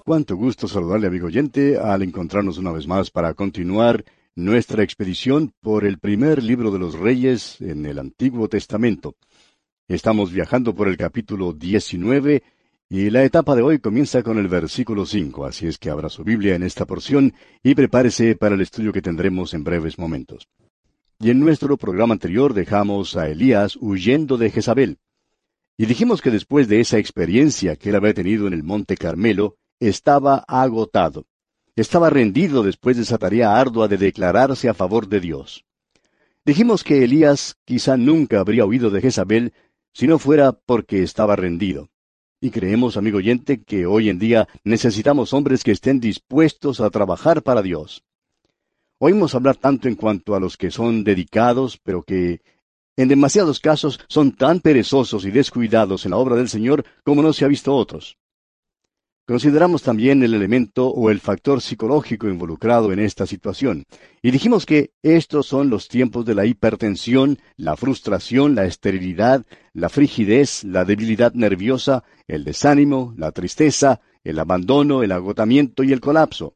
Cuánto gusto saludarle, amigo oyente, al encontrarnos una vez más para continuar nuestra expedición por el primer libro de los Reyes en el Antiguo Testamento. Estamos viajando por el capítulo 19 y la etapa de hoy comienza con el versículo 5, así es que abra su Biblia en esta porción y prepárese para el estudio que tendremos en breves momentos. Y en nuestro programa anterior dejamos a Elías huyendo de Jezabel. Y dijimos que después de esa experiencia que él había tenido en el Monte Carmelo, estaba agotado. Estaba rendido después de esa tarea ardua de declararse a favor de Dios. Dijimos que Elías quizá nunca habría huido de Jezabel si no fuera porque estaba rendido. Y creemos, amigo oyente, que hoy en día necesitamos hombres que estén dispuestos a trabajar para Dios. Oímos hablar tanto en cuanto a los que son dedicados, pero que en demasiados casos son tan perezosos y descuidados en la obra del Señor como no se ha visto otros. Consideramos también el elemento o el factor psicológico involucrado en esta situación, y dijimos que estos son los tiempos de la hipertensión, la frustración, la esterilidad, la frigidez, la debilidad nerviosa, el desánimo, la tristeza, el abandono, el agotamiento y el colapso.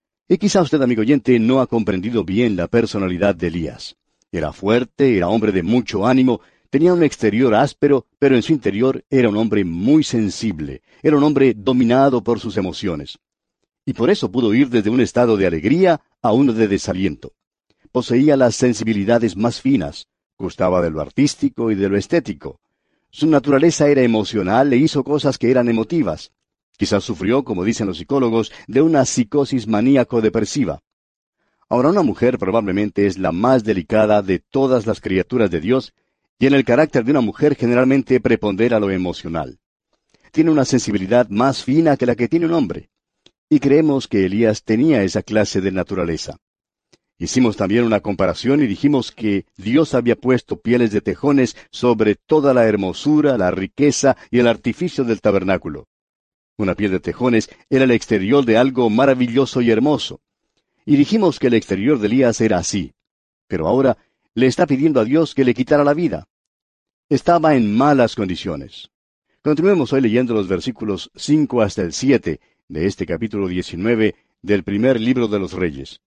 Y quizá usted, amigo oyente, no ha comprendido bien la personalidad de Elías. Era fuerte, era hombre de mucho ánimo, tenía un exterior áspero, pero en su interior era un hombre muy sensible, era un hombre dominado por sus emociones. Y por eso pudo ir desde un estado de alegría a uno de desaliento. Poseía las sensibilidades más finas, gustaba de lo artístico y de lo estético. Su naturaleza era emocional e hizo cosas que eran emotivas. Quizás sufrió, como dicen los psicólogos, de una psicosis maníaco-depresiva. Ahora, una mujer probablemente es la más delicada de todas las criaturas de Dios, y en el carácter de una mujer generalmente prepondera lo emocional. Tiene una sensibilidad más fina que la que tiene un hombre. Y creemos que Elías tenía esa clase de naturaleza. Hicimos también una comparación y dijimos que Dios había puesto pieles de tejones sobre toda la hermosura, la riqueza y el artificio del tabernáculo. Una piel de tejones era el exterior de algo maravilloso y hermoso. Y dijimos que el exterior de Elías era así. Pero ahora le está pidiendo a Dios que le quitara la vida. Estaba en malas condiciones. Continuemos hoy leyendo los versículos 5 hasta el 7 de este capítulo 19 del primer libro de los Reyes.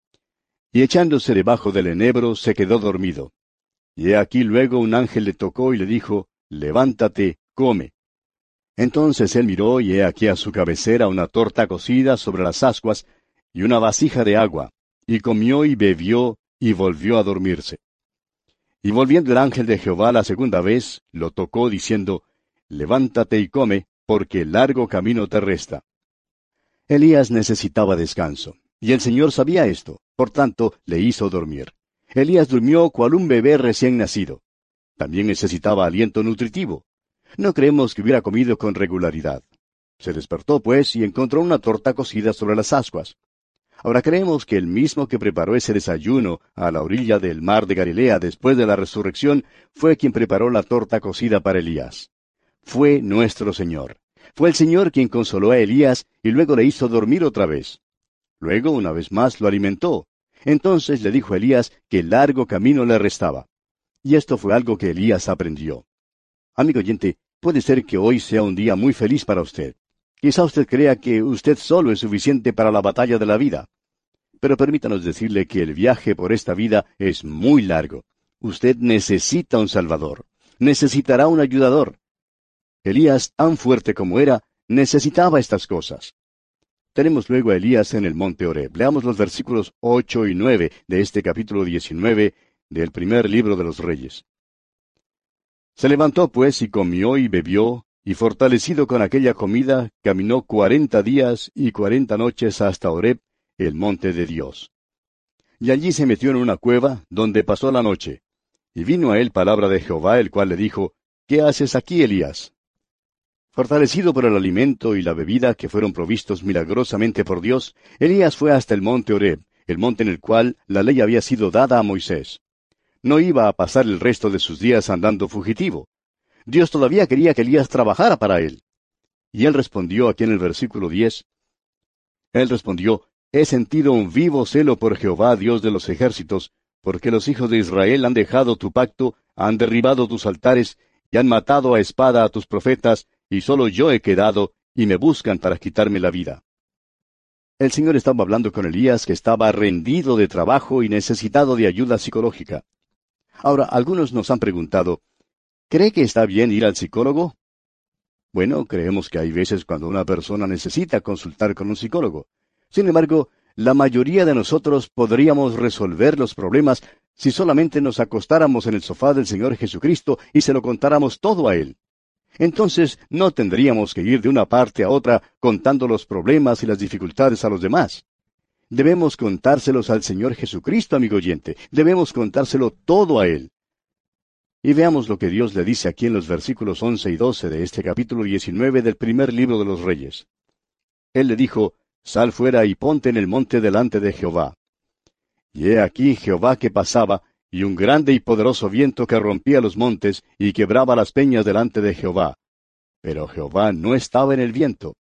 Y echándose debajo del enebro, se quedó dormido. Y he aquí luego un ángel le tocó y le dijo, levántate, come. Entonces él miró y he aquí a su cabecera una torta cocida sobre las ascuas y una vasija de agua, y comió y bebió y volvió a dormirse. Y volviendo el ángel de Jehová la segunda vez, lo tocó diciendo, levántate y come, porque largo camino te resta. Elías necesitaba descanso, y el Señor sabía esto, por tanto le hizo dormir. Elías durmió cual un bebé recién nacido. También necesitaba aliento nutritivo. No creemos que hubiera comido con regularidad. Se despertó, pues, y encontró una torta cocida sobre las ascuas. Ahora creemos que el mismo que preparó ese desayuno a la orilla del mar de Galilea después de la resurrección fue quien preparó la torta cocida para Elías. Fue nuestro Señor. Fue el Señor quien consoló a Elías y luego le hizo dormir otra vez. Luego, una vez más, lo alimentó. Entonces le dijo a Elías que largo camino le restaba. Y esto fue algo que Elías aprendió. Amigo oyente, puede ser que hoy sea un día muy feliz para usted. Quizá usted crea que usted solo es suficiente para la batalla de la vida. Pero permítanos decirle que el viaje por esta vida es muy largo. Usted necesita un Salvador. Necesitará un ayudador. Elías, tan fuerte como era, necesitaba estas cosas. Tenemos luego a Elías en el monte Horeb. Leamos los versículos 8 y 9 de este capítulo 19 del primer libro de los Reyes. Se levantó pues y comió y bebió, y fortalecido con aquella comida, caminó 40 días y 40 noches hasta Horeb, el monte de Dios. Y allí se metió en una cueva, donde pasó la noche. Y vino a él palabra de Jehová, el cual le dijo, ¿qué haces aquí, Elías? Fortalecido por el alimento y la bebida que fueron provistos milagrosamente por Dios, Elías fue hasta el monte Horeb, el monte en el cual la ley había sido dada a Moisés. No iba a pasar el resto de sus días andando fugitivo. Dios todavía quería que Elías trabajara para él. Y él respondió aquí en el versículo 10. Él respondió, he sentido un vivo celo por Jehová, Dios de los ejércitos, porque los hijos de Israel han dejado tu pacto, han derribado tus altares, y han matado a espada a tus profetas, y solo yo he quedado, y me buscan para quitarme la vida. El Señor estaba hablando con Elías, que estaba rendido de trabajo y necesitado de ayuda psicológica. Ahora, algunos nos han preguntado, ¿cree que está bien ir al psicólogo? Bueno, creemos que hay veces cuando una persona necesita consultar con un psicólogo. Sin embargo, la mayoría de nosotros podríamos resolver los problemas si solamente nos acostáramos en el sofá del Señor Jesucristo y se lo contáramos todo a Él. Entonces no tendríamos que ir de una parte a otra contando los problemas y las dificultades a los demás. Debemos contárselos al Señor Jesucristo, amigo oyente. Debemos contárselo todo a Él. Y veamos lo que Dios le dice aquí en los versículos 11 y 12 de este capítulo 19 del primer libro de los Reyes. Él le dijo, «Sal fuera y ponte en el monte delante de Jehová». Y he aquí Jehová que pasaba, y un grande y poderoso viento que rompía los montes y quebraba las peñas delante de Jehová. Pero Jehová no estaba en el viento.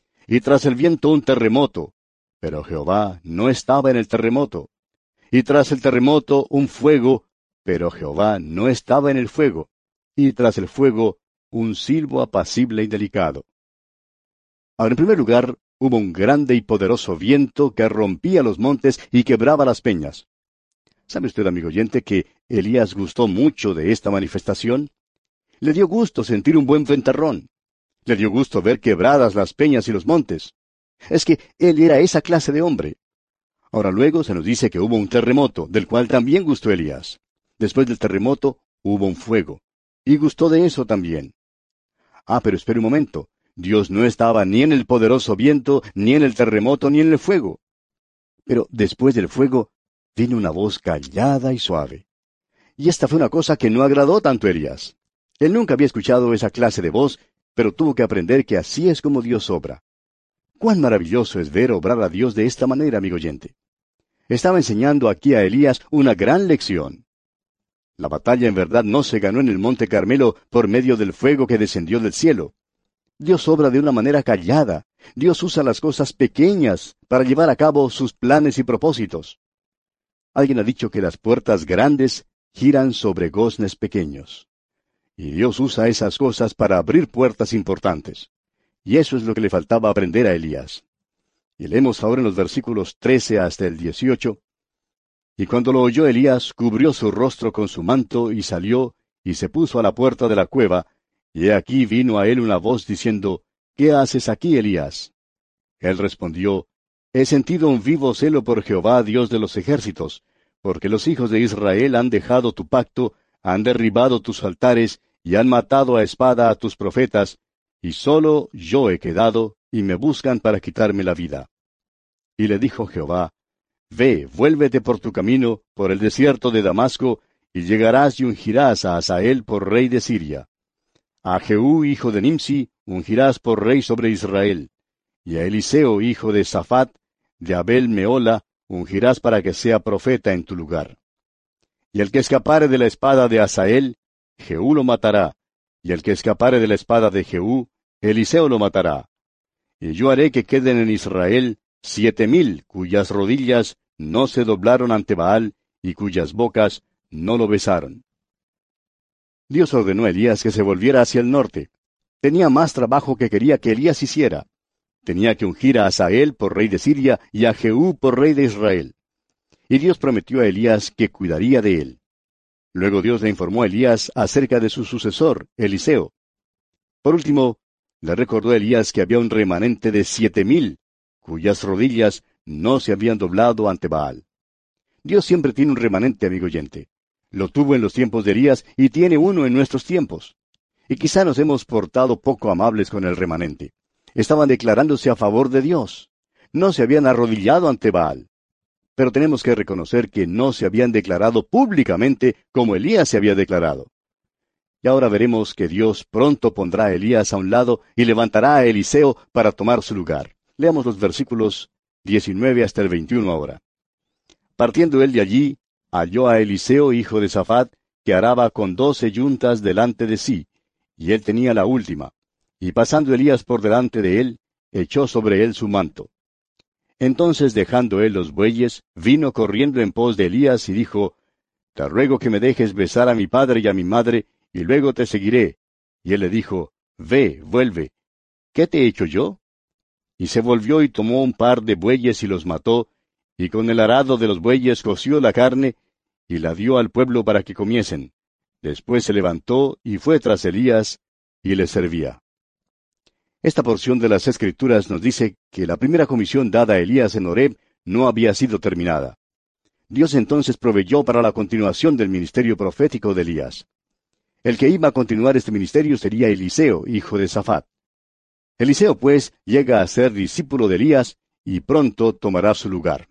Y tras el viento un terremoto. Pero Jehová no estaba en el terremoto. Y tras el terremoto un fuego. Pero Jehová no estaba en el fuego. Y tras el fuego un silbo apacible y delicado. Ahora, en primer lugar, hubo un grande y poderoso viento que rompía los montes y quebraba las peñas. ¿Sabe usted, amigo oyente, que Elías gustó mucho de esta manifestación? Le dio gusto sentir un buen ventarrón. Le dio gusto ver quebradas las peñas y los montes. Es que él era esa clase de hombre. Ahora luego se nos dice que hubo un terremoto, del cual también gustó Elías. Después del terremoto hubo un fuego. Y gustó de eso también. Ah, pero espere un momento. Dios no estaba ni en el poderoso viento, ni en el terremoto, ni en el fuego. Pero después del fuego vino una voz callada y suave. Y esta fue una cosa que no agradó tanto a Elías. Él nunca había escuchado esa clase de voz, pero tuvo que aprender que así es como Dios obra. Cuán maravilloso es ver obrar a Dios de esta manera, amigo oyente. Estaba enseñando aquí a Elías una gran lección. La batalla en verdad no se ganó en el monte Carmelo por medio del fuego que descendió del cielo. Dios obra de una manera callada. Dios usa las cosas pequeñas para llevar a cabo sus planes y propósitos. Alguien ha dicho que las puertas grandes giran sobre goznes pequeños. Y Dios usa esas cosas para abrir puertas importantes. Y eso es lo que le faltaba aprender a Elías. Y leemos ahora en los versículos 13 hasta el 18. Y cuando lo oyó Elías, cubrió su rostro con su manto, y salió, y se puso a la puerta de la cueva, y he aquí vino a él una voz diciendo, ¿Qué haces aquí, Elías? Él respondió, He sentido un vivo celo por Jehová, Dios de los ejércitos, porque los hijos de Israel han dejado tu pacto, han derribado tus altares, y han matado a espada a tus profetas, y solo yo he quedado, y me buscan para quitarme la vida. Y le dijo Jehová, Ve, vuélvete por tu camino, por el desierto de Damasco, y llegarás y ungirás a Hazael por rey de Siria. A Jehú, hijo de Nimsi, ungirás por rey sobre Israel. Y a Eliseo, hijo de Safat, de Abel Meola, ungirás para que sea profeta en tu lugar. Y el que escapare de la espada de Hazael, Jehú lo matará. Y el que escapare de la espada de Jehú, Eliseo lo matará. Y yo haré que queden en Israel 7,000 cuyas rodillas no se doblaron ante Baal, y cuyas bocas no lo besaron. Dios ordenó a Elías que se volviera hacia el norte. Tenía más trabajo que quería que Elías hiciera. Tenía que ungir a Hazael por rey de Siria y a Jehú por rey de Israel. Y Dios prometió a Elías que cuidaría de él. Luego Dios le informó a Elías acerca de su sucesor, Eliseo. Por último, le recordó a Elías que había un remanente de 7,000, cuyas rodillas no se habían doblado ante Baal. Dios siempre tiene un remanente, amigo oyente. Lo tuvo en los tiempos de Elías y tiene uno en nuestros tiempos. Y quizá nos hemos portado poco amables con el remanente. Estaban declarándose a favor de Dios. No se habían arrodillado ante Baal. Pero tenemos que reconocer que no se habían declarado públicamente como Elías se había declarado. Y ahora veremos que Dios pronto pondrá a Elías a un lado y levantará a Eliseo para tomar su lugar. Leamos los versículos 19 hasta el 21 ahora. Partiendo él de allí, halló a Eliseo, hijo de Safat, que araba con 12 yuntas delante de sí, y él tenía la última. Y pasando Elías por delante de él, echó sobre él su manto. Entonces, dejando él los bueyes, vino corriendo en pos de Elías y dijo, Te ruego que me dejes besar a mi padre y a mi madre, y luego te seguiré. Y él le dijo, Ve, vuelve. ¿Qué te he hecho yo? Y se volvió y tomó un par de bueyes y los mató, y con el arado de los bueyes coció la carne, y la dio al pueblo para que comiesen. Después se levantó y fue tras Elías, y le servía. Esta porción de las Escrituras nos dice que la primera comisión dada a Elías en Horeb no había sido terminada. Dios entonces proveyó para la continuación del ministerio profético de Elías. El que iba a continuar este ministerio sería Eliseo, hijo de Safat. Eliseo, pues, llega a ser discípulo de Elías y pronto tomará su lugar.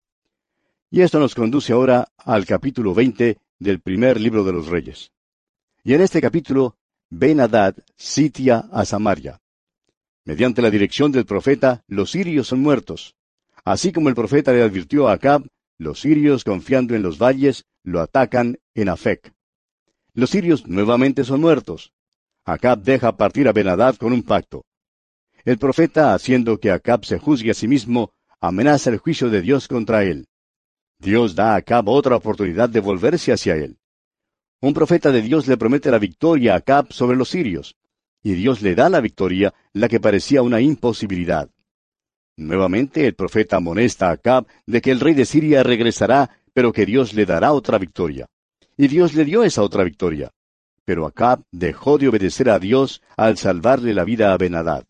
Y esto nos conduce ahora al capítulo 20 del primer libro de los Reyes. Y en este capítulo, Ben-Hadad sitia a Samaria. Mediante la dirección del profeta, los sirios son muertos. Así como el profeta le advirtió a Acab, los sirios, confiando en los valles, lo atacan en Afec. Los sirios nuevamente son muertos. Acab deja partir a Ben-Hadad con un pacto. El profeta, haciendo que Acab se juzgue a sí mismo, amenaza el juicio de Dios contra él. Dios da a Acab otra oportunidad de volverse hacia él. Un profeta de Dios le promete la victoria a Acab sobre los sirios, y Dios le da la victoria, la que parecía una imposibilidad. Nuevamente el profeta amonesta a Acab de que el rey de Siria regresará, pero que Dios le dará otra victoria. Y Dios le dio esa otra victoria. Pero Acab dejó de obedecer a Dios al salvarle la vida a Ben-Hadad.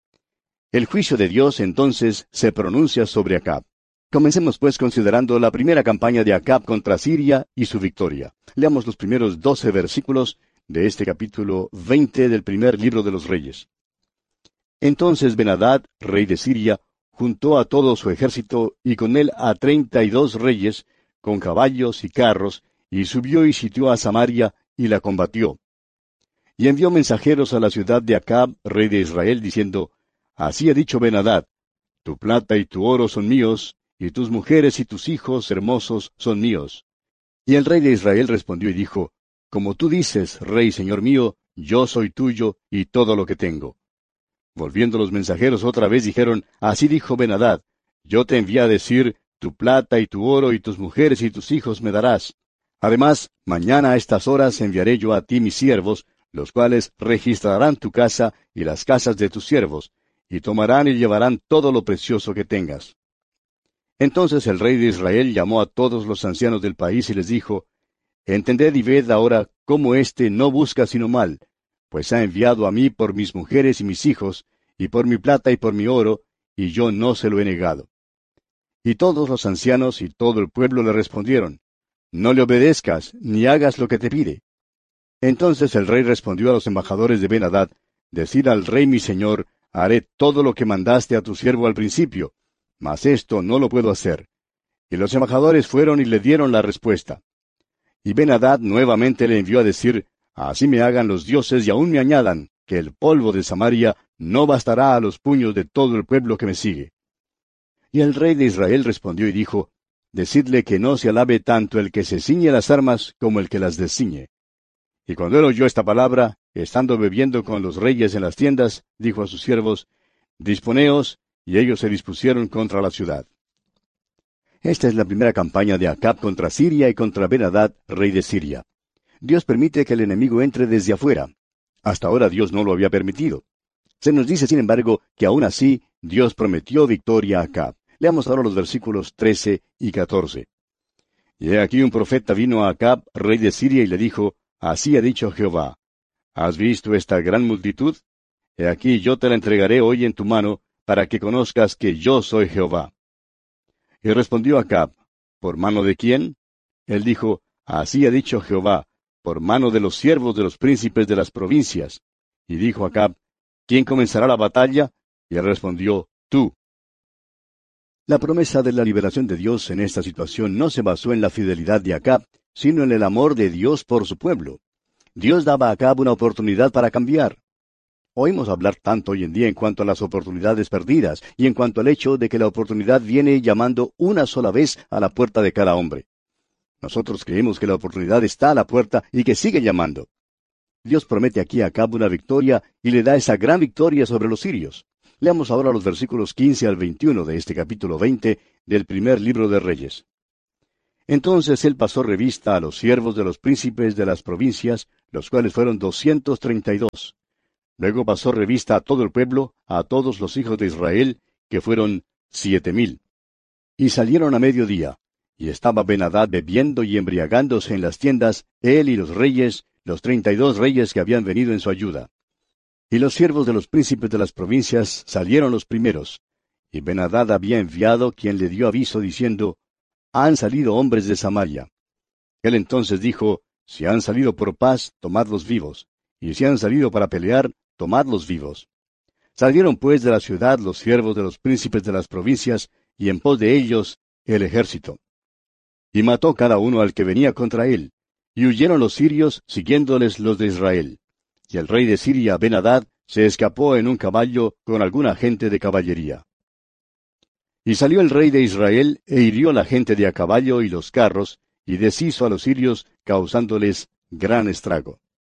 El juicio de Dios entonces se pronuncia sobre Acab. Comencemos pues considerando la primera campaña de Acab contra Siria y su victoria. Leamos los primeros 12 versículos de este capítulo 20 del primer libro de los Reyes. Entonces Ben-Hadad, rey de Siria, juntó a todo su ejército y con él a 32 reyes, con caballos y carros, y subió y sitió a Samaria y la combatió. Y envió mensajeros a la ciudad de Acab, rey de Israel, diciendo, Así ha dicho Ben-Hadad, tu plata y tu oro son míos, y tus mujeres y tus hijos hermosos son míos. Y el rey de Israel respondió y dijo, Como tú dices, rey señor mío, yo soy tuyo y todo lo que tengo. Volviendo los mensajeros otra vez dijeron, Así dijo Ben-Hadad, yo te envié a decir, tu plata y tu oro y tus mujeres y tus hijos me darás. Además, mañana a estas horas enviaré yo a ti mis siervos, los cuales registrarán tu casa y las casas de tus siervos, y tomarán y llevarán todo lo precioso que tengas. Entonces el rey de Israel llamó a todos los ancianos del país y les dijo, Entended y ved ahora cómo éste no busca sino mal, pues ha enviado a mí por mis mujeres y mis hijos, y por mi plata y por mi oro, y yo no se lo he negado. Y todos los ancianos y todo el pueblo le respondieron, No le obedezcas, ni hagas lo que te pide. Entonces el rey respondió a los embajadores de Ben-Hadad, Decid al rey mi señor, haré todo lo que mandaste a tu siervo al principio, mas esto no lo puedo hacer. Y los embajadores fueron y le dieron la respuesta. Y Ben-Hadad nuevamente le envió a decir, Así me hagan los dioses y aún me añadan, que el polvo de Samaria no bastará a los puños de todo el pueblo que me sigue. Y el rey de Israel respondió y dijo, Decidle que no se alabe tanto el que se ciñe las armas como el que las desciñe. Y cuando él oyó esta palabra, estando bebiendo con los reyes en las tiendas, dijo a sus siervos, Disponeos, y ellos se dispusieron contra la ciudad. Esta es la primera campaña de Acab contra Siria y contra Ben-Hadad, rey de Siria. Dios permite que el enemigo entre desde afuera. Hasta ahora Dios no lo había permitido. Se nos dice, sin embargo, que aún así Dios prometió victoria a Acab. Leamos ahora los versículos 13 y 14. Y he aquí un profeta vino a Acab, rey de Siria, y le dijo, Así ha dicho Jehová, ¿has visto esta gran multitud? He aquí yo te la entregaré hoy en tu mano, para que conozcas que yo soy Jehová. Y respondió Acab, ¿por mano de quién? Él dijo, Así ha dicho Jehová, por mano de los siervos de los príncipes de las provincias. Y dijo Acab, ¿quién comenzará la batalla? Y él respondió, tú. La promesa de la liberación de Dios en esta situación no se basó en la fidelidad de Acab, sino en el amor de Dios por su pueblo. Dios daba a Acab una oportunidad para cambiar. Oímos hablar tanto hoy en día en cuanto a las oportunidades perdidas y en cuanto al hecho de que la oportunidad viene llamando una sola vez a la puerta de cada hombre. Nosotros creemos que la oportunidad está a la puerta y que sigue llamando. Dios promete aquí a Acab una victoria y le da esa gran victoria sobre los sirios. Leamos ahora los versículos 15 al 21 de este capítulo 20 del primer libro de Reyes. Entonces él pasó revista a los siervos de los príncipes de las provincias, los cuales fueron 232. Luego pasó revista a todo el pueblo, a todos los hijos de Israel, que fueron 7,000. Y salieron a mediodía, y estaba Ben-Hadad bebiendo y embriagándose en las tiendas, él y los reyes, los 32 reyes que habían venido en su ayuda. Y los siervos de los príncipes de las provincias salieron los primeros. Y Ben-Hadad había enviado quien le dio aviso diciendo, Han salido hombres de Samaria. Él entonces dijo, Si han salido por paz, tomadlos vivos, y si han salido para pelear, tomadlos vivos. Salieron pues de la ciudad los siervos de los príncipes de las provincias, y en pos de ellos el ejército. Y mató cada uno al que venía contra él, y huyeron los sirios, siguiéndoles los de Israel. Y el rey de Siria, Ben-Hadad, se escapó en un caballo con alguna gente de caballería. Y salió el rey de Israel, e hirió la gente de a caballo y los carros, y deshizo a los sirios, causándoles gran estrago.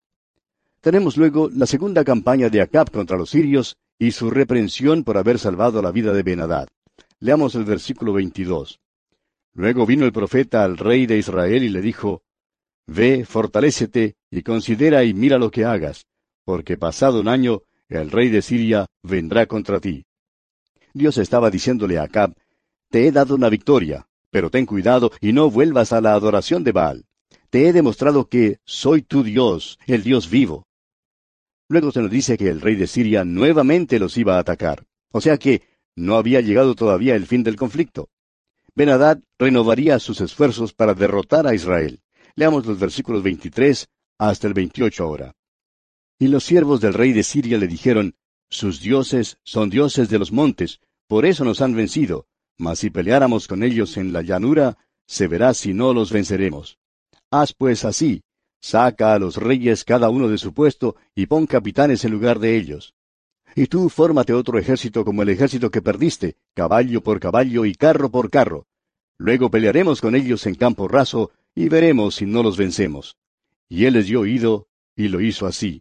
Tenemos luego la segunda campaña de Acab contra los sirios, y su reprensión por haber salvado la vida de Ben-Hadad. Leamos el versículo 22. Luego vino el profeta al rey de Israel y le dijo, Ve, fortalécete, y considera y mira lo que hagas, porque pasado un año el rey de Siria vendrá contra ti. Dios estaba diciéndole a Acab, Te he dado una victoria, pero ten cuidado y no vuelvas a la adoración de Baal. Te he demostrado que soy tu Dios, el Dios vivo. Luego se nos dice que el rey de Siria nuevamente los iba a atacar. O sea que no había llegado todavía el fin del conflicto. Ben-Hadad renovaría sus esfuerzos para derrotar a Israel. Leamos los versículos 23 hasta el 28 ahora. Y los siervos del rey de Siria le dijeron, Sus dioses son dioses de los montes, por eso nos han vencido, mas si peleáramos con ellos en la llanura, se verá si no los venceremos. Haz pues así, saca a los reyes cada uno de su puesto, y pon capitanes en lugar de ellos. Y tú fórmate otro ejército como el ejército que perdiste, caballo por caballo y carro por carro. Luego pelearemos con ellos en campo raso, y veremos si no los vencemos. Y él les dio oído, y lo hizo así.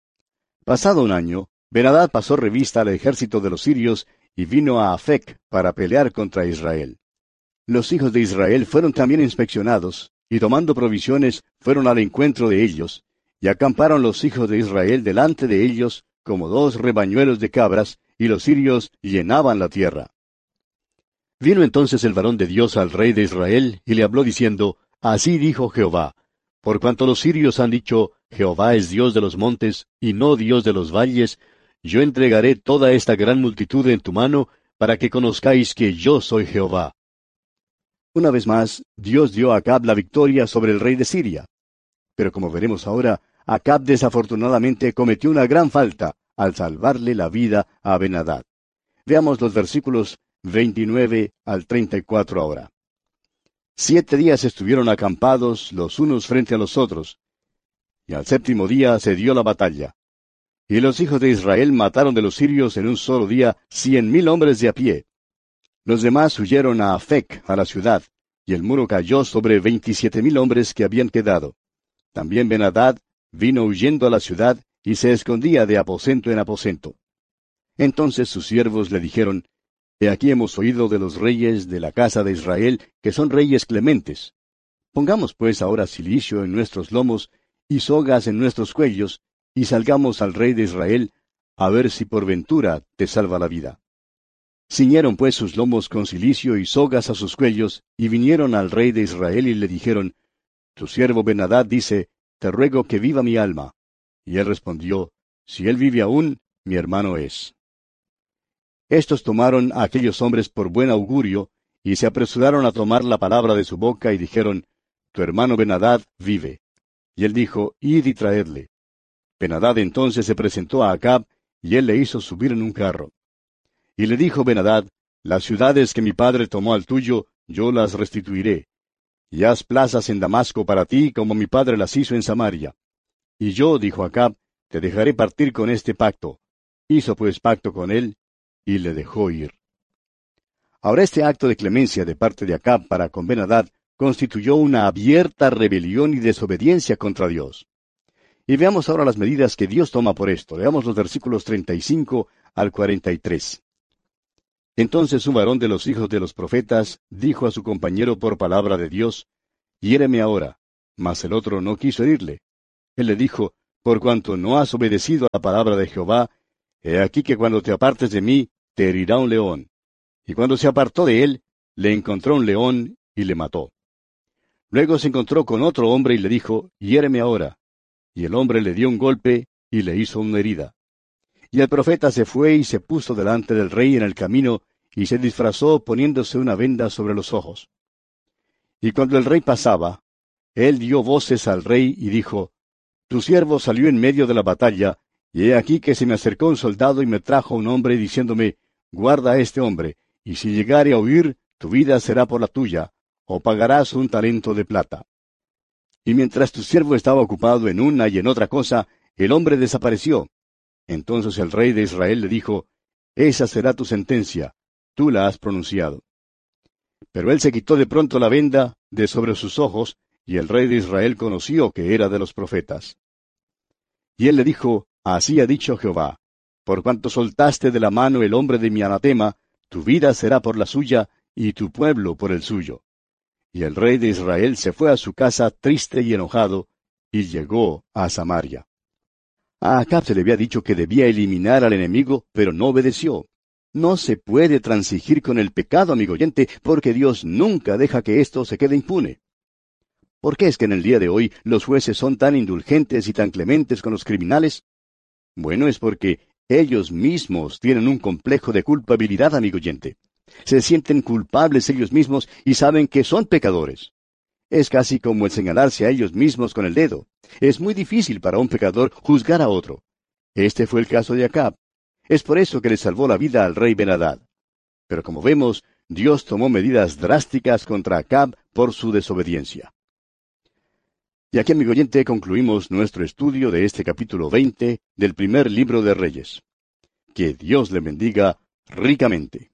Pasado un año, Ben-Hadad pasó revista al ejército de los sirios, y vino a Afec para pelear contra Israel. Los hijos de Israel fueron también inspeccionados, y tomando provisiones fueron al encuentro de ellos, y acamparon los hijos de Israel delante de ellos, como 2 rebañuelos de cabras, y los sirios llenaban la tierra. Vino entonces el varón de Dios al rey de Israel, y le habló diciendo, Así dijo Jehová, por cuanto los sirios han dicho, Jehová es Dios de los montes, y no Dios de los valles, yo entregaré toda esta gran multitud en tu mano, para que conozcáis que yo soy Jehová. Una vez más, Dios dio a Acab la victoria sobre el rey de Siria. Pero como veremos ahora, Acab desafortunadamente cometió una gran falta al salvarle la vida a Ben-Hadad. Veamos los versículos 29 al 34 ahora. 7 días estuvieron acampados los unos frente a los otros, y al 7º día se dio la batalla. Y los hijos de Israel mataron de los sirios en un solo día 100,000 hombres de a pie. Los demás huyeron a Afec, a la ciudad, y el muro cayó sobre 27,000 hombres que habían quedado. También Ben-Hadad vino huyendo a la ciudad, y se escondía de aposento en aposento. Entonces sus siervos le dijeron, He aquí hemos oído de los reyes de la casa de Israel, que son reyes clementes. Pongamos pues ahora cilicio en nuestros lomos, y sogas en nuestros cuellos, y salgamos al rey de Israel, a ver si por ventura te salva la vida. Ciñeron pues sus lomos con cilicio y sogas a sus cuellos, y vinieron al rey de Israel y le dijeron, Tu siervo Ben-Hadad dice, Te ruego que viva mi alma. Y él respondió, Si él vive aún, mi hermano es. Estos tomaron a aquellos hombres por buen augurio, y se apresuraron a tomar la palabra de su boca, y dijeron, Tu hermano Ben-Hadad vive. Y él dijo, Id y traedle. Ben-Hadad entonces se presentó a Acab, y él le hizo subir en un carro. Y le dijo Ben-Hadad, Las ciudades que mi padre tomó al tuyo, yo las restituiré. Y haz plazas en Damasco para ti, como mi padre las hizo en Samaria. Y yo, dijo Acab, te dejaré partir con este pacto. Hizo pues pacto con él, y le dejó ir. Ahora este acto de clemencia de parte de Acab para con Ben-Hadad constituyó una abierta rebelión y desobediencia contra Dios. Y veamos ahora las medidas que Dios toma por esto. Leamos los versículos 35 al 43. Entonces un varón de los hijos de los profetas dijo a su compañero por palabra de Dios, Hiéreme ahora. Mas el otro no quiso herirle. Él le dijo, Por cuanto no has obedecido a la palabra de Jehová, he aquí que cuando te apartes de mí, te herirá un león. Y cuando se apartó de él, le encontró un león y le mató. Luego se encontró con otro hombre y le dijo, hiéreme ahora. Y el hombre le dio un golpe y le hizo una herida. Y el profeta se fue y se puso delante del rey en el camino, y se disfrazó poniéndose una venda sobre los ojos. Y cuando el rey pasaba, él dio voces al rey y dijo, tu siervo salió en medio de la batalla, y he aquí que se me acercó un soldado y me trajo un hombre diciéndome, guarda a este hombre, y si llegare a huir, tu vida será por la tuya, o pagarás un talento de plata. Y mientras tu siervo estaba ocupado en una y en otra cosa, el hombre desapareció. Entonces el rey de Israel le dijo, esa será tu sentencia, tú la has pronunciado. Pero él se quitó de pronto la venda de sobre sus ojos, y el rey de Israel conoció que era de los profetas. Y él le dijo, así ha dicho Jehová, por cuanto soltaste de la mano el hombre de mi anatema, tu vida será por la suya, y tu pueblo por el suyo. Y el rey de Israel se fue a su casa triste y enojado, y llegó a Samaria. A Acab se le había dicho que debía eliminar al enemigo, pero no obedeció. No se puede transigir con el pecado, amigo oyente, porque Dios nunca deja que esto se quede impune. ¿Por qué es que en el día de hoy los jueces son tan indulgentes y tan clementes con los criminales? Bueno, es porque ellos mismos tienen un complejo de culpabilidad, amigo oyente. Se sienten culpables ellos mismos y saben que son pecadores. Es casi como el señalarse a ellos mismos con el dedo. Es muy difícil para un pecador juzgar a otro. Este fue el caso de Acab. Es por eso que le salvó la vida al rey Ben-Hadad. Pero como vemos, Dios tomó medidas drásticas contra Acab por su desobediencia. Y aquí, amigo oyente, concluimos nuestro estudio de este capítulo 20 del primer libro de Reyes. Que Dios le bendiga ricamente.